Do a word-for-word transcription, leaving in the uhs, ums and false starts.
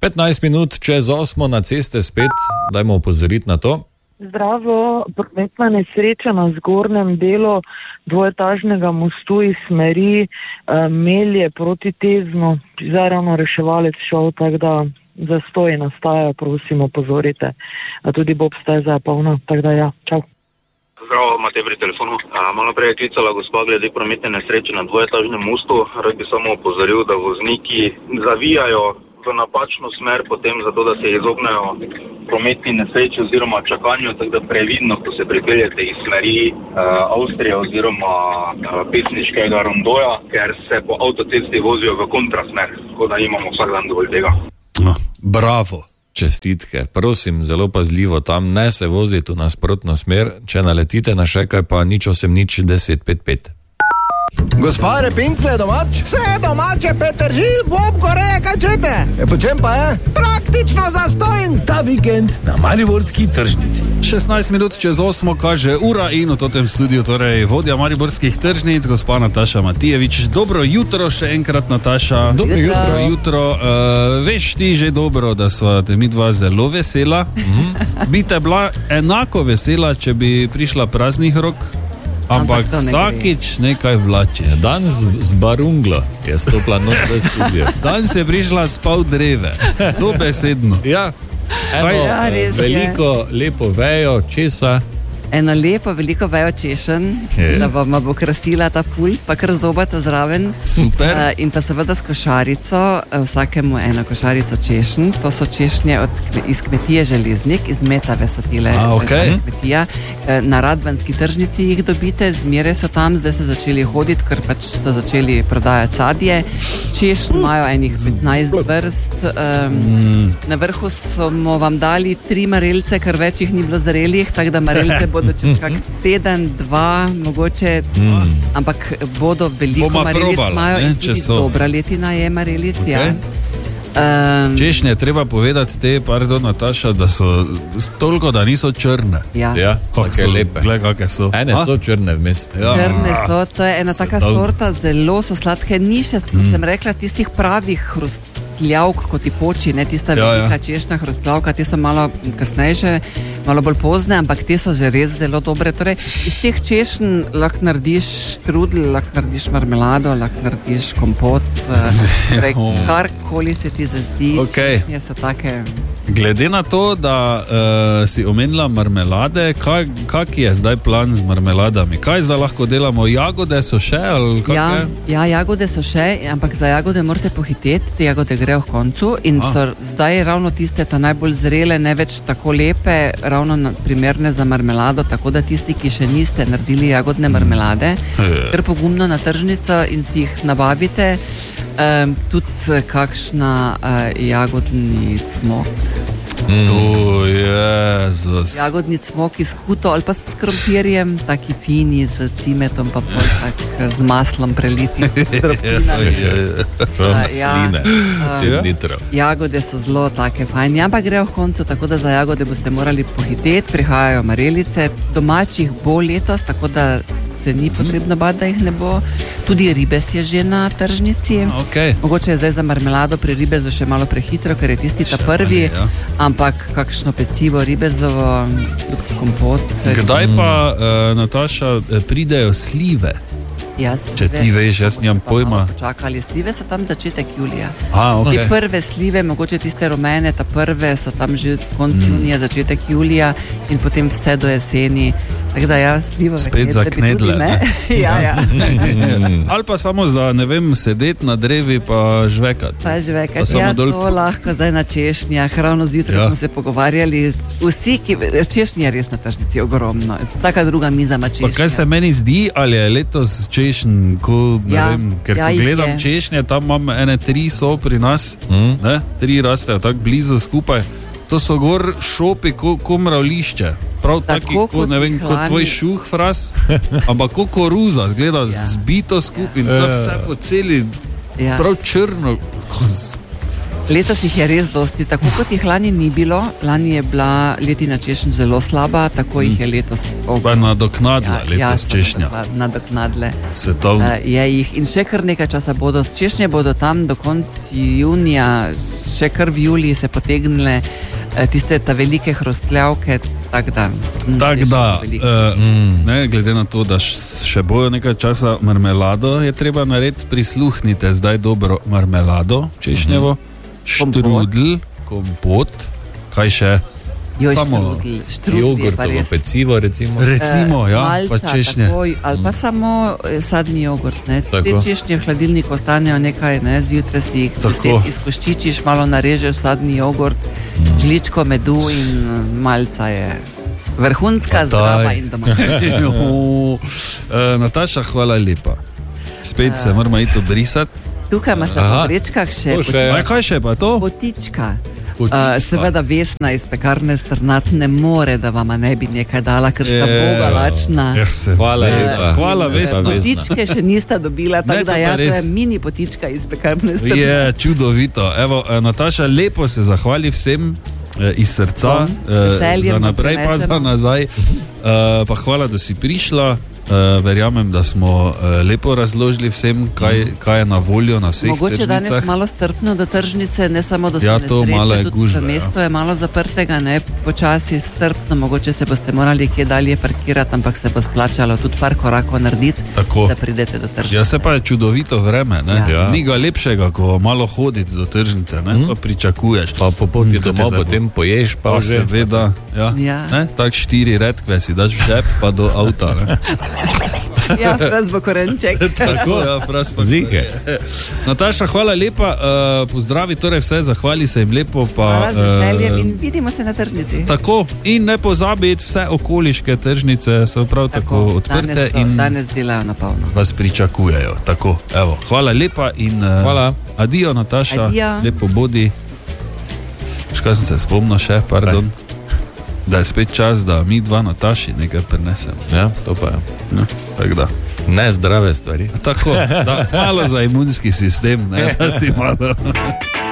petnajst minut čez osmo na ceste spet, dajmo opozoriti na to. Zdravo, prometna nesreča na zgornjem delu dvoetažnega mostu iz smeri eh, Melje proti Teznu. Zdaj ravno reševalec šel, tako da zastoji nastajajo, prosim, opozorite. A tudi Bob steza je polna, tako da ja, čau. Zdravo, Matej pri telefonu. A, malo prej je klicala gospa glede prometne nesreče na dvoetažnem mostu. Rad bi samo opozoril, da vozniki zavijajo v napačno smer potem zato, da se izognejo prometni nesreči oziroma čakanju, tako da previdno, ko se pripeljete iz smeri uh, Avstrije oziroma uh, pesniškega rondoja, ker se po avtocesti vozijo v kontrasmer, tako da imamo vsak dan dovolj tega. No, bravo, čestitke. Prosim, zelo pazljivo tam, ne se voziti v nasprotno smer, če naletite na še kaj, pa nič osem nič deset pet pet. Gospa Repincle je domač? Vse je domače, Peter Žil, Bob Goreje, kaj čete? E, po čem pa je? Praktično zastojn. Ta vikend na mariborski tržnici. šestnajst minut čez osmo kaže ura in v tem studiu torej vodja mariborskih tržnic, gospa Nataša Matijevič. Dobro jutro še enkrat, Nataša. Dobro jutro. Dobro jutro. Uh, veš ti že dobro, da sva te mi dva zelo vesela. Mm-hmm. Bi te bila enako vesela, če bi prišla praznih rok? Ampak ne vsakič nekaj vlače. Danes z barunglo je stopila not v studio. Danes je prišla s pol dreve. Dobesedno. Ja, eno ja, veliko, lepo vejo, česa. Eno lepo, veliko vejo češen, je. Da vam bo krasila ta pult, pa kar zdobata zraven. Super. Uh, in pa seveda s košarico, uh, vsakemu eno košarico češen. To so češnje od, iz kmetije Železnik, iz Metave so tile. A, okay. Kmetija. Uh, na Radvanski tržnici jih dobite, zmeraj so tam, zdaj so začeli hoditi, ker pač so začeli prodajati sadje. Češen imajo enih petnajst vrst. Um, mm. Na vrhu smo vam dali tri marelce, ker več jih ni bilo zrelih, tako da marelce bodo čez kak teden, dva, mogoče, mm. ampak bodo veliko Boma marelic probala, imajo ne, in tudi so. Dobra letina je marelic, Okay. ja. Um, Češnje, treba povedati te, pardon, Nataša, da so toliko, da niso črne. Ja. Ja, kakšne lepe. Glej, kakšne so. Ene so črne vmes. Ja. Črne so, to je ena taka dal... sorta, zelo so sladke, ni še, mm. sem rekla, tistih pravih hrustljavk, kot ti poči, ne, tista ja, velika ja. češnja hrustljavka, te so malo kasnejše, malo bolj pozne, ampak te so že res zelo dobre. Torej, iz teh češenj lahko narediš strudel, lahko narediš marmelado, lahko narediš kompot, torej, karkoli se ti zazdi, Okay. češnje so take... Glede na to, da uh, si omenila marmelade, kaj, kak je zdaj plan z marmeladami? Kaj zdaj lahko delamo? Jagode so še? Ali kak ja, je? ja, jagode so še, ampak za jagode morate pohiteti, te jagode grejo v koncu in A. so zdaj ravno tiste ta najbolj zrele, ne več tako lepe, ravno primerne za marmelado, tako da tisti, ki še niste naredili jagodne marmelade, ker pogumno na tržnico in si jih nabavite, um, tudi kakšna uh, jagodni cmok. Mm. To Jezus. Jagodni cmok iz kuto ali pa s krompirjem, taki fini, z cimetom, pa pol tak z maslom preliti. Sline, sedem litrov. Jagode so zelo take fajne, ampak grejo v koncu, tako da za jagode boste morali pohiteti, prihajajo marelice, domačih bo letos, tako da se ni potrebno bati, da jih ne bo. Tudi ribez je že na tržnici. Okay. Mogoče je zdaj za marmelado pri ribezu še malo prehitro, ker je tisti ta prvi, ja. Ampak kakšno pecivo ribezovo, luks kompot. Kdaj pa, uh, Nataša, pridejo slive? Jaz, Če ti veš, jaz nimam pojma. Čakali, slive so tam začetek julija. A, okay. Te prve slive, mogoče tiste rumene, ta prve so tam že konc junija, mm. začetek julija in potem vse do jeseni. Tako da ja, slivo spet za knedle. ja, ja. Ali pa samo za, ne vem, sedeti na drevi pa žvekati. Pa žvekati, ja, dol... to lahko zdaj na češnjah. Ravno zjutraj ja. smo se pogovarjali. Vsi, ki... Češnje je res na tržnici ogromno. Taka druga miza ima češnja. Pa kaj se meni zdi, ali je letos češen, ko, ne ja. vem, ker ja, ko gledam je. češnje, tam imam ene tri so pri nas, mm. ne? Tri rastejo tako blizu skupaj. To so gor šopi, ko, ko mravlišče. Prav taki, ko, ne vem, kot tvoj šuh fras, ampak ko koruza, zgleda ja. zbito skupaj in to vse po celi, ja. prav črno. Letos jih je res dosti, tako kot jih lani ni bilo. Lani je bila letina češenj zelo slaba, tako jih je letos Pa nadoknadla ja, letos ja, češnja. Nadoknadle. Svetovno. Uh, je jih in še kar nekaj časa bodo. Češnje bodo tam do konca junija, še kar v juliji se potegnile uh, tiste ta velike hrustljavke. Tak da, mm, tak da uh, mm. ne, glede na to, da še bojo nekaj časa marmelado, je treba narediti, prisluhnite zdaj dobro marmelado češnjevo, mm-hmm. štrudl, kompot, kaj še? Joj, samo štrudl, štrudl jogurtovo pecivo, recimo. Recimo, ja, malca, pa češnje. Takoj, ali pa samo sadni jogurt. Ne. Te češnje v hladilniku ostanejo nekaj, ne, zjutraj si jih deset izkoščičiš, malo narežeš sadni jogurt, mm. žličko medu in malca je vrhunska, zdrava in doma. uh, Nataša, hvala lepa. Spet uh. se moramo iti obrisati. Tukaj imaš na vrečkah še, še. Aj, kaj še pa to? Potička. Uh, seveda Vesna iz pekarne Strnat ne more, da vama ne bi nekaj dala, ker sta boga lačna. Hvala lepa. Hvala Vesna. Potičke še nista dobila, tako da ja, to je mini potička iz pekarne Strnat. Je čudovito. Evo, Nataša, lepo se zahvali vsem eh, iz srca, eh, za naprej pa za nazaj. Eh, pa hvala, da si prišla. Uh, verjamem, da smo uh, lepo razložili vsem, kaj, kaj je na voljo na vseh Mogoče tržnicah. Mogoče danes malo strpno do tržnice, ne samo do ja, nesreče, tudi gužve, v mesto ja. je malo zaprtega, ne počasi strpno, mogoče se boste morali kje dalje parkirati, ampak se bo splačalo tudi par korakov narediti, tako. Da pridete do tržnice. Ja, se pa je čudovito vreme, ne? Ja. Ja. Ni ga lepšega, ko malo hoditi do tržnice, ne? Mm. Pa pričakuješ. Pa po poti domov potem poješ, pa, pa že. Seveda, ja. ja. Ne? Tak štiri redkve si daš v žep, pa do avta, ne? Ja, fraz bo korenček. Tako, ja, fraz pa Zike. Nataša, hvala lepa, uh, pozdravi torej vse, zahvali se jim lepo. Pa, hvala z veseljem uh, in vidimo se na tržnici. Tako, in ne pozabiti, vse okoliške tržnice so prav tako, tako odprte. Danes, so, in danes delajo na polno. Vas pričakujejo. Tako, evo, hvala lepa in uh, hvala. Adijo, Nataša, Adijo. Lepo bodi. Škaj sem se spomnil še, pardon. Aj. Da je spet čas, da mi dva Nataši nekaj prinesemo. Ja, to pa je. Ja, tak da. Ne zdrave stvari. Tako, da, malo za imunski sistem, ne, da si malo...